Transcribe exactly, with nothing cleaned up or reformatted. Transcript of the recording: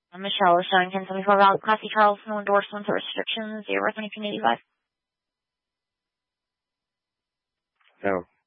I'm Michelle, showing ten seventy-four Valley Classy Charles, no endorsements or restrictions. Year worth nineteen eighty-five. No.